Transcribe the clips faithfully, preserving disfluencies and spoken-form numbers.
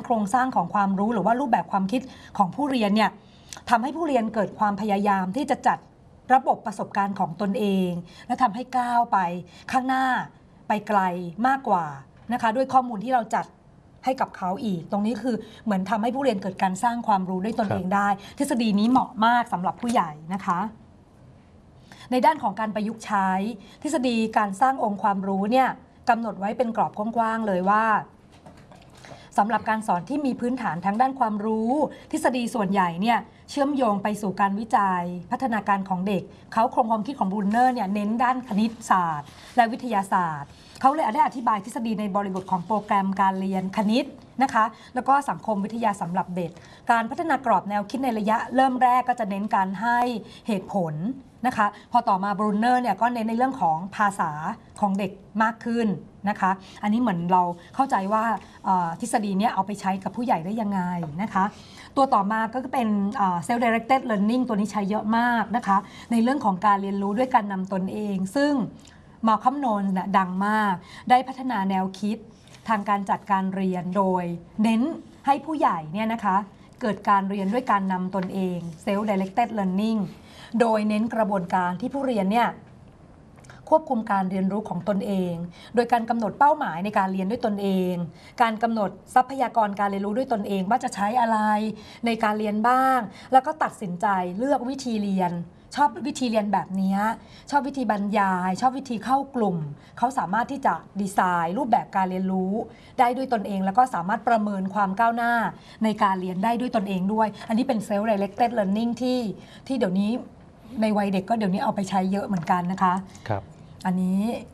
โครงสร้างของความรู้หรือว่ารูปแบบความคิดของผู้เรียนเนี่ยทำให้ผู้เรียนเกิดความพยายามที่จะจัดระบบประสบการณ์ของตนเองและทำให้ก้าวไปข้างหน้าไปไกลมากกว่านะคะด้วยข้อมูลที่เราจัดให้กับเขาอีกตรงนี้คือเหมือนทำให้ผู้เรียนเกิดการสร้างความรู้ด้วยตนเองได้ทฤษฎีนี้เหมาะมากสำหรับผู้ใหญ่นะคะในด้านของการประยุกต์ใช้ทฤษฎีการสร้างองค์ความรู้เนี่ยกำหนดไว้เป็นกรอบกว้างๆเลยว่าสำหรับการสอนที่มีพื้นฐานทางด้านความรู้ทฤษฎีส่วนใหญ่เนี่ยเชื่อมโยงไปสู่การวิจัยพัฒนาการของเด็กเขาโครงความคิดของบรูเนอร์เนี่ยเน้นด้านคณิตศาสตร์และวิทยาศาสตร์เขาเลยได้อธิบายทฤษฎีในบริบทของโปรแกรมการเรียนคณิตนะคะแล้วก็สังคมวิทยาสำหรับเด็กการพัฒนากรอบแนวคิดในระยะเริ่มแรกก็จะเน้นการให้เหตุผลนะคะพอต่อมาบรูเนอร์เนี่ยก็เน้นในเรื่องของภาษาของเด็กมากขึ้นนะคะอันนี้เหมือนเราเข้าใจว่าทฤษฎีนี้เอาไปใช้กับผู้ใหญ่ได้ยังไงนะคะตัวต่อมาก็เป็น self directed learning ตัวนี้ใช้เยอะมากนะคะในเรื่องของการเรียนรู้ด้วยการนำตนเองซึ่งมาคัมโนนนะดังมากได้พัฒนาแนวคิดทางการจัดการเรียนโดยเน้นให้ผู้ใหญ่เนี่ยนะคะเกิดการเรียนด้วยการนำตนเอง self directed learning โดยเน้นกระบวนการที่ผู้เรียนเนี่ยควบคุมการเรียนรู้ของตนเองโดยการกำหนดเป้าหมายในการเรียนด้วยตนเองการกำหนดทรัพยากรการเรียนรู้ด้วยตนเองว่าจะใช้อะไรในการเรียนบ้างแล้วก็ตัดสินใจเลือกวิธีเรียนชอบวิธีเรียนแบบนี้ชอบวิธีบรรยายชอบวิธีเข้ากลุ่มเขาสามารถที่จะดีไซน์รูปแบบการเรียนรู้ได้ด้วยตนเองแล้วก็สามารถประเมินความก้าวหน้าในการเรียนได้ด้วยตนเองด้วยอันนี้เป็น self directed learning ที่ที่เดี๋ยวนี้ในวัยเด็กก็เดี๋ยวนี้เอาไปใช้เยอะเหมือนกันนะคะครับอันนี้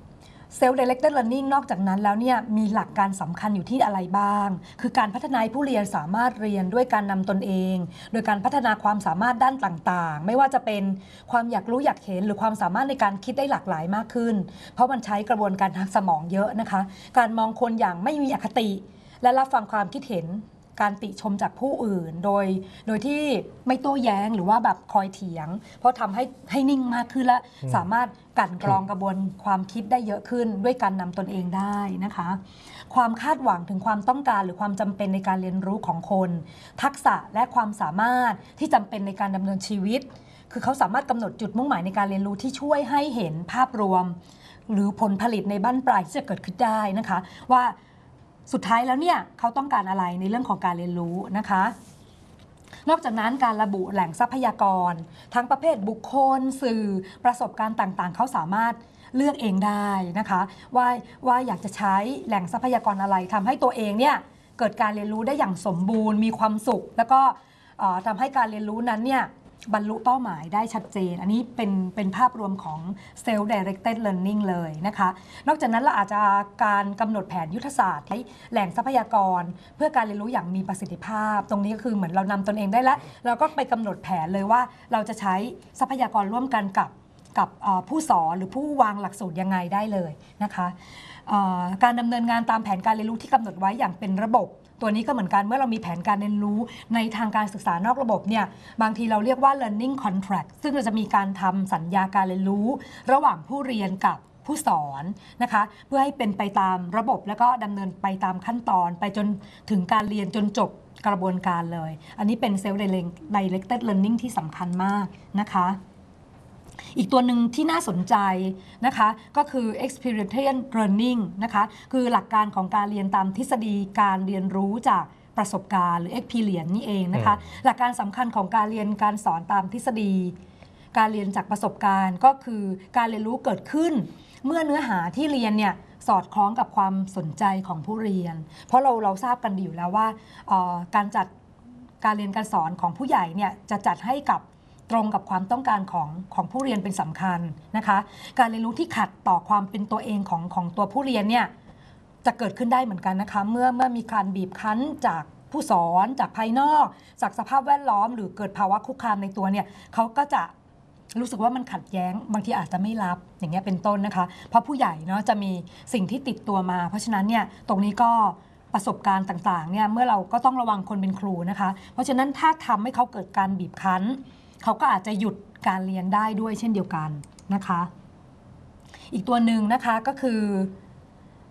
self directed learning นอกจากนั้นแล้วเนี่ยมีหลักการสำคัญอยู่ที่อะไรบ้างคือการพัฒนาผู้เรียนสามารถเรียนด้วยการนำตนเองโดยการพัฒนาความสามารถด้านต่างๆไม่ว่าจะเป็นความอยากรู้อยากเห็นหรือความสามารถในการคิดได้หลากหลายมากขึ้นเพราะมันใช้กระบวนการทางสมองเยอะนะคะการมองคนอย่างไม่มีอคติและรับฟังความคิดเห็นการติชมจากผู้อื่นโดยโดยที่ไม่โต้แย้งหรือว่าแบบคอยเถียงเพราะทำให้ให้นิ่งมากขึ้นและสามารถกั่นกรองกระบวนความคิดได้เยอะขึ้นด้วยการนำตนเองได้นะคะความคาดหวังถึงความต้องการหรือความจำเป็นในการเรียนรู้ของคนทักษะและความสามารถที่จำเป็นในการดำเนินชีวิตคือเขาสามารถกำหนดจุดมุ่งหมายในการเรียนรู้ที่ช่วยให้เห็นภาพรวมหรือผลผลิตในบั้นปลายที่จะเกิดขึ้นได้นะคะว่าสุดท้ายแล้วเนี่ยเขาต้องการอะไรในเรื่องของการเรียนรู้นะคะนอกจากนั้นการระบุแหล่งทรัพยากรทั้งประเภทบุคคลสื่อประสบการณ์ต่างๆเขาสามารถเลือกเองได้นะคะว่าว่าอยากจะใช้แหล่งทรัพยากรอะไรทำให้ตัวเองเนี่ยเกิดการเรียนรู้ได้อย่างสมบูรณ์มีความสุขแล้วก็ทำให้การเรียนรู้นั้นเนี่ยบรรลุเป้าหมายได้ชัดเจนอันนี้เป็นเป็นภาพรวมของ self directed learning เลยนะคะนอกจากนั้นเราอาจจะการกำหนดแผนยุทธศาสตร์ให้แหล่งทรัพยากรเพื่อการเรียนรู้อย่างมีประสิทธิภาพตรงนี้ก็คือเหมือนเรานำตนเองได้แล้วเราก็ไปกำหนดแผนเลยว่าเราจะใช้ทรัพยากรร่วมกันกับกับผู้สอนหรือผู้วางหลักสูตรยังไงได้เลยนะคะการดำเนินงานตามแผนการเรียนรู้ที่กำหนดไว้อย่างเป็นระบบตัวนี้ก็เหมือนกันเมื่อเรามีแผนการเรียนรู้ในทางการศึกษานอกระบบเนี่ยบางทีเราเรียกว่า learning contract ซึ่งเราจะมีการทำสัญญาการเรียนรู้ระหว่างผู้เรียนกับผู้สอนนะคะเพื่อให้เป็นไปตามระบบแล้วก็ดำเนินไปตามขั้นตอนไปจนถึงการเรียนจนจบกระบวนการเลยอันนี้เป็น self directed learning ที่สำคัญมากนะคะอีกตัวหนึ่งที่น่าสนใจนะคะก็คือ experiential learning นะคะคือหลักการของการเรียนตามทฤษฎีการเรียนรู้จากประสบการณ์หรือ experience นี่เองนะคะหลักการสำคัญของการเรียนการสอนตามทฤษฎีการเรียนจากประสบการณ์ก็คือการเรียนรู้เกิดขึ้นเมื่อเนื้อหาที่เรียนเนี่ยสอดคล้องกับความสนใจของผู้เรียนเพราะเราเราทราบกันดีอยู่แล้วว่าการจัดการเรียนการสอนของผู้ใหญ่เนี่ยจะจัดให้กับตรงกับความต้องการของของผู้เรียนเป็นสำคัญนะคะการเรียนรู้ที่ขัดต่อความเป็นตัวเองของของตัวผู้เรียนเนี่ยจะเกิดขึ้นได้เหมือนกันนะคะเมื่อเมื่อมีการบีบคั้นจากผู้สอนจากภายนอกจากสภาพแวดล้อมหรือเกิดภาวะคุกคามในตัวเนี่ยเขาก็จะรู้สึกว่ามันขัดแย้งบางทีอาจจะไม่รับอย่างเงี้ยเป็นต้นนะคะเพราะผู้ใหญ่เนาะจะมีสิ่งที่ติดตัวมาเพราะฉะนั้นเนี่ยตรงนี้ก็ประสบการณ์ต่างๆเนี่ยเมื่อเราก็ต้องระวังคนเป็นครูนะคะเพราะฉะนั้นถ้าทำให้เขาเกิดการบีบคั้นเขาก็อาจจะหยุดการเรียนได้ด้วยเช่นเดียวกันนะคะอีกตัวหนึ่งนะคะก็คือ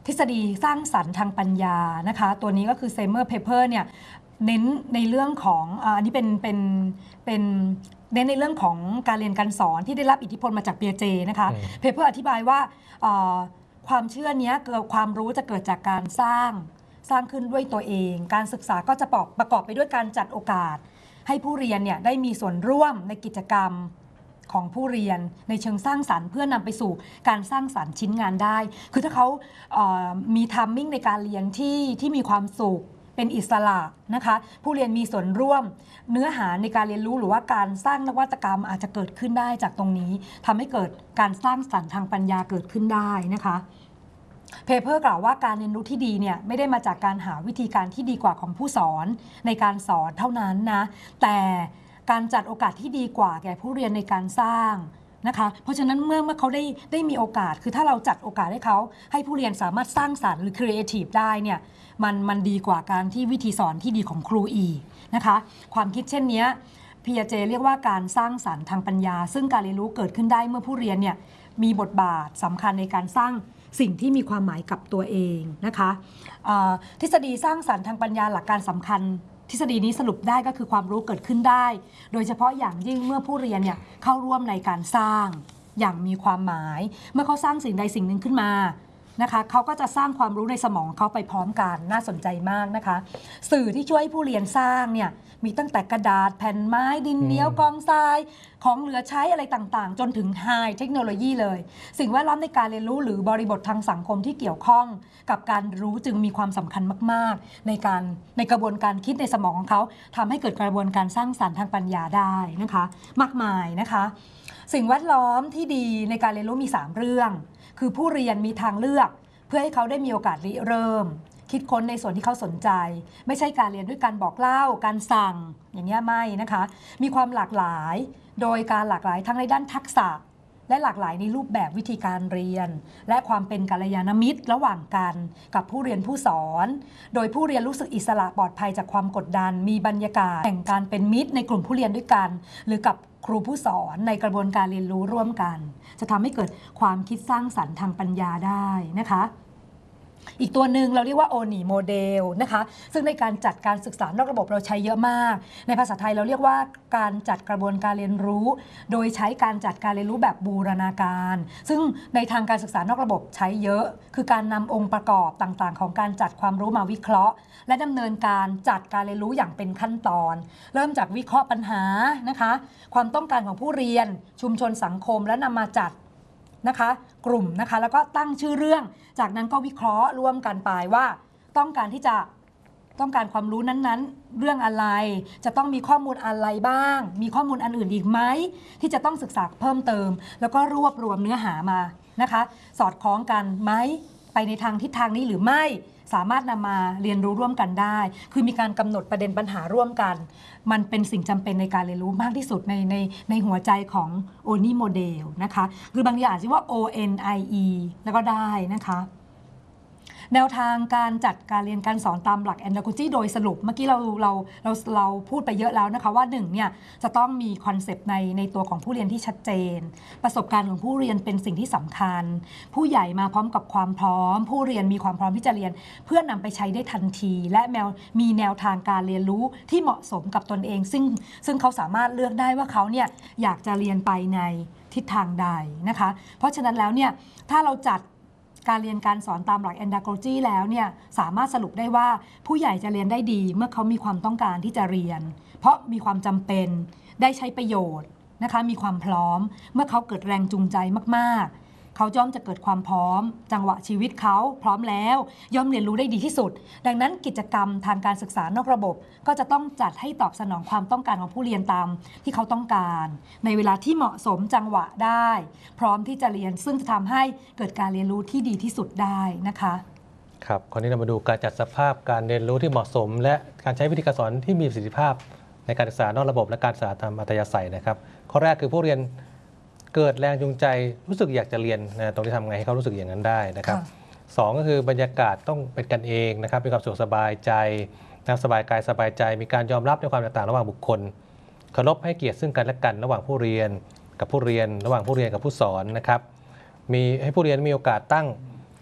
ทฤษฎีสร้างสรรค์ทางปัญญานะคะตัวนี้ก็คือ Seymour Papers เนี่ยเน้นในเรื่องของอันนี้เป็นเป็นเป็นเน้นในเรื่องของการเรียนการสอนที่ได้รับอิทธิพลมาจากเปียเจนะคะเพเปอร์อธิบายว่าความเชื่อนี้เกิดความรู้จะเกิดจากการสร้างสร้างขึ้นด้วยตัวเองการศึกษาก็จะประกอบไปด้วยการจัดโอกาสให้ผู้เรียนเนี่ยได้มีส่วนร่วมในกิจกรรมของผู้เรียนในเชิงสร้างสรรค์เพื่อนำไปสู่การสร้างสรรค์ชิ้นงานได้คือถ้าเขาเอ่อมีทัมมิ่งในการเรียนที่ที่มีความสุขเป็นอิสระนะคะผู้เรียนมีส่วนร่วมเนื้อหาในการเรียนรู้หรือว่าการสร้างนวัตกรรมอาจจะเกิดขึ้นได้จากตรงนี้ทำให้เกิดการสร้างสรรค์ทางปัญญาเกิดขึ้นได้นะคะเพเปอร์กล่าวว่าการเรียนรู้ที่ดีเนี่ยไม่ได้มาจากการหาวิธีการที่ดีกว่าของผู้สอนในการสอนเท่านั้นนะแต่การจัดโอกาสที่ดีกว่าแก่ผู้เรียนในการสร้างนะคะเพราะฉะนั้นเมื่อเมื่อเขาได้ได้มีโอกาสคือถ้าเราจัดโอกาสให้เขาให้ผู้เรียนสามารถสร้างสรรค์หรือครีเอทีฟได้เนี่ยมันมันดีกว่าการที่วิธีสอนที่ดีของครูอีกนะคะความคิดเช่นนี้พีอาร์เจเรียกว่าการสร้างสรรค์ทางปัญญาซึ่งการเรียนรู้เกิดขึ้นได้เมื่อผู้เรียนเนี่ยมีบทบาทสำคัญในการสร้างสิ่งที่มีความหมายกับตัวเองนะคะทฤษฎีสร้างสรรค์ทางปัญญาหลักการสำคัญทฤษฎีนี้สรุปได้ก็คือความรู้เกิดขึ้นได้โดยเฉพาะอย่างยิ่งเมื่อผู้เรียนเนี่ยเข้าร่วมในการสร้างอย่างมีความหมายเมื่อเขาสร้างสิ่งใดสิ่งหนึ่งขึ้นมานะคะเขาก็จะสร้างความรู้ในสมองเขาไปพร้อมกันน่าสนใจมากนะคะสื่อที่ช่วยให้ผู้เรียนสร้างเนี่ยมีตั้งแต่กระดาษแผ่นไม้ดินเหนียวกองทรายของเหลือใช้อะไรต่างๆจนถึงไฮเทคโนโลยีเลยสิ่งแวดล้อมในการเรียนรู้หรือบริบททางสังคมที่เกี่ยวข้องกับการรู้จึงมีความสำคัญมากๆในการในกระบวนการคิดในสมองของเขาทำให้เกิดกระบวนการสร้างสรรค์ทางปัญญาได้นะคะมากมายนะคะสิ่งแวดล้อมที่ดีในการเรียนรู้มีสามเรื่องคือผู้เรียนมีทางเลือกเพื่อให้เขาได้มีโอกาสริเริ่มคิดค้นในส่วนที่เขาสนใจไม่ใช่การเรียนด้วยการบอกเล่าการสั่งอย่างนี้ไม่นะคะมีความหลากหลายโดยการหลากหลายทั้งในด้านทักษะและหลากหลายในรูปแบบวิธีการเรียนและความเป็นกัลยาณมิตรระหว่างกันกับผู้เรียนผู้สอนโดยผู้เรียนรู้สึกอิสระปลอดภัยจากความกดดันมีบรรยากาศแห่งการเป็นมิตรในกลุ่มผู้เรียนด้วยกันหรือกับครูผู้สอนในกระบวนการเรียนรู้ร่วมกันจะทำให้เกิดความคิดสร้างสรรค์ทางปัญญาได้นะคะอีกตัวหนึ่งเราเรียกว่าโอนีโมเดลนะคะซึ่งในการจัดการศึกษานอกระบบเราใช้เยอะมากในภาษาไทยเราเรียกว่าการจัดกระบวนการเรียนรู้โดยใช้การจัดการเรียนรู้แบบบูรณาการซึ่งในทางการศึกษานอกระบบใช้เยอะคือการนำองค์ประกอบต่างๆของการจัดความรู้มาวิเคราะห์และดำเนินการจัดการเรียนรู้อย่างเป็นขั้นตอนเริ่มจากวิเคราะห์ปัญหานะคะความต้องการของผู้เรียนชุมชนสังคมและนำมาจัดนะคะกลุ่มนะคะแล้วก็ตั้งชื่อเรื่องจากนั้นก็วิเคราะห์ร่วมกันไปว่าต้องการที่จะต้องการความรู้นั้นๆเรื่องอะไรจะต้องมีข้อมูลอะไรบ้างมีข้อมูลอันอื่นอีกไหมที่จะต้องศึกษาเพิ่มเติมแล้วก็รวบรวมเนื้อหามานะคะสอดคล้องกันไหมไปในทางทิศทางนี้หรือไม่สามารถนำมาเรียนรู้ร่วมกันได้คือมีการกำหนดประเด็นปัญหาร่วมกันมันเป็นสิ่งจำเป็นในการเรียนรู้มากที่สุดในในในหัวใจของ โอ เอ็น ไอ โมเดลนะคะหรือบางทีอาจจะว่า โอ เอ็น ไอ อี แล้วก็ได้นะคะแนวทางการจัดการเรียนการสอนตามหลัก Andragogy โดยสรุปเมื่อกี้เราเราเราเราพูดไปเยอะแล้วนะคะว่าหนึ่งเนี่ยจะต้องมีคอนเซปต์ในในตัวของผู้เรียนที่ชัดเจนประสบการณ์ของผู้เรียนเป็นสิ่งที่สำคัญผู้ใหญ่มาพร้อมกับความพร้อมผู้เรียนมีความพร้อมที่จะเรียนเพื่อนำไปใช้ได้ทันทีและแนวมีแนวทางการเรียนรู้ที่เหมาะสมกับตนเองซึ่งซึ่งเขาสามารถเลือกได้ว่าเขาเนี่ยอยากจะเรียนไปในทิศทางใดนะคะเพราะฉะนั้นแล้วเนี่ยถ้าเราจัดการเรียนการสอนตามหลัก Andragogy แล้วเนี่ยสามารถสรุปได้ว่าผู้ใหญ่จะเรียนได้ดีเมื่อเขามีความต้องการที่จะเรียนเพราะมีความจำเป็นได้ใช้ประโยชน์นะคะมีความพร้อมเมื่อเขาเกิดแรงจูงใจมากๆเขาย่อมจะเกิดความพร้อมจังหวะชีวิตเขาพร้อมแล้วย่อมเรียนรู้ได้ดีที่สุดดังนั้นกิจกรรมทางการศึกษานอกระบบก็จะต้องจัดให้ตอบสนองความต้องการของผู้เรียนตามที่เขาต้องการในเวลาที่เหมาะสมจังหวะได้พร้อมที่จะเรียนซึ่งจะทำให้เกิดการเรียนรู้ที่ดีที่สุดได้นะคะครับคราวนี้เรามาดูการจัดสภาพการเรียนรู้ที่เหมาะสมและการใช้วิธีการสอนที่มีประสิทธิภาพในการศึกษานอกระบบและการศึกษาตามอัธยาศัยนะครับข้อแรกคือผู้เรียนเกิดแรงจูงใจรู้สึกอยากจะเรียนนะตรงที่ทำไงให้เขารู้สึกอย่างนั้นได้นะครับสองก็คือบรรยากาศต้องเป็นกันเองนะครับมีความสุขสบายใจนะสบายกายสบายใจมีการยอมรับในความแตกต่างระหว่างบุคคลเคารพให้เกียรติซึ่งกันและกันระหว่างผู้เรียนกับผู้เรียนระหว่างผู้เรียนกับผู้สอนนะครับมีให้ผู้เรียนมีโอกาสตั้ง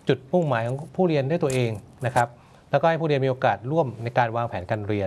จุดมุ่งหมายของผู้เรียนด้วยตัวเองนะครับแล้วก็ให้ผู้เรียนมีโอกาสร่วมในการวางแผนการเรียน